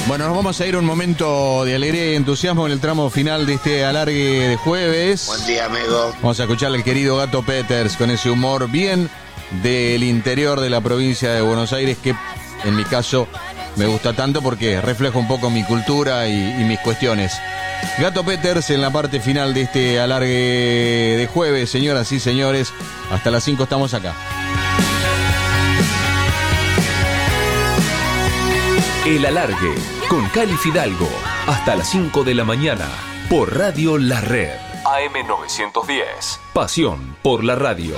Bueno, nos vamos a ir a un momento de alegría y entusiasmo en el tramo final de este alargue de jueves. Buen día, amigo. Vamos a escuchar al querido Gato Peters con ese humor bien del interior de la provincia de Buenos Aires, que en mi caso me gusta tanto porque refleja un poco mi cultura y mis cuestiones. Gato Peters en la parte final de este alargue de jueves, señoras y señores. Hasta las 5 estamos acá. El alargue con Cali Fidalgo hasta las 5 de la mañana por Radio La Red. AM 910. Pasión por la radio.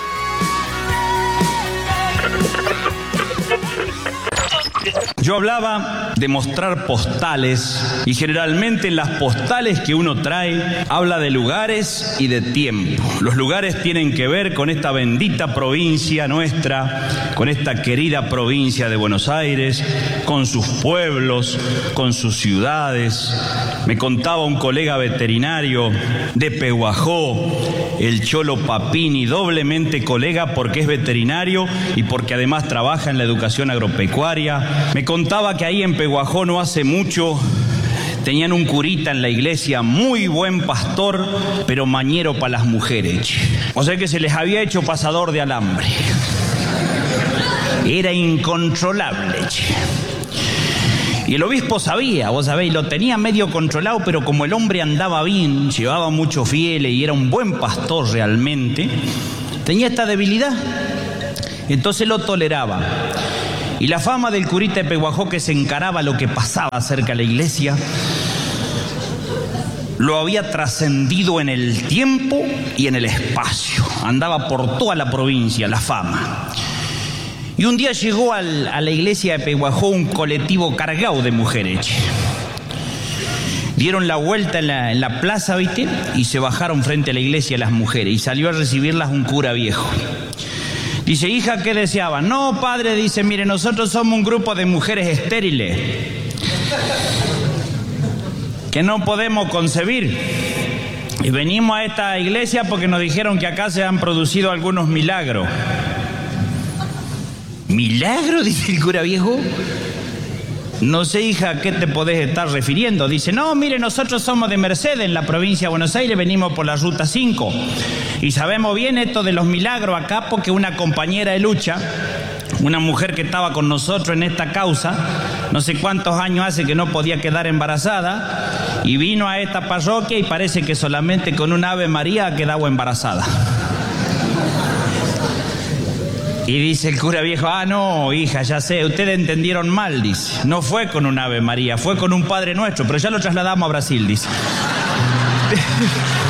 Yo hablaba de mostrar postales y generalmente en las postales que uno trae habla de lugares y de tiempo. Los lugares tienen que ver con esta bendita provincia nuestra, con esta querida provincia de Buenos Aires, con sus pueblos, con sus ciudades. Me contaba un colega veterinario de Pehuajó, el Cholo Papini, doblemente colega porque es veterinario y porque además trabaja en la educación agropecuaria. Me contaba que ahí en Pehuajó no hace mucho tenían un curita en la iglesia, muy buen pastor, pero mañero para las mujeres. O sea que se les había hecho pasador de alambre. Era incontrolable. Y el obispo sabía, vos sabéis, lo tenía medio controlado, pero como el hombre andaba bien, llevaba muchos fieles y era un buen pastor realmente, tenía esta debilidad. Entonces lo toleraba. Y la fama del curita de Pehuajó, que se encaraba lo que pasaba cerca de la iglesia, lo había trascendido en el tiempo y en el espacio. Andaba por toda la provincia la fama. Y un día llegó a la iglesia de Pehuajó un colectivo cargado de mujeres. Dieron la vuelta en la plaza, ¿viste? Y se bajaron frente a la iglesia las mujeres. Y salió a recibirlas un cura viejo. Dice, hija, ¿qué deseaban? No, padre, dice, mire, nosotros somos un grupo de mujeres estériles que no podemos concebir. Y venimos a esta iglesia porque nos dijeron que acá se han producido algunos milagros. ¿Milagro? Dice el cura viejo. No sé, hija, ¿a qué te podés estar refiriendo? Dice, no, mire, nosotros somos de Mercedes, en la provincia de Buenos Aires, venimos por la Ruta 5. Y sabemos bien esto de los milagros acá porque una compañera de lucha, una mujer que estaba con nosotros en esta causa, no sé cuántos años hace que no podía quedar embarazada, y vino a esta parroquia y parece que solamente con un Ave María ha quedado embarazada. Y dice el cura viejo, no, hija, ya sé, ustedes entendieron mal, dice. No fue con un Ave María, fue con un Padre Nuestro, pero ya lo trasladamos a Brasil, dice.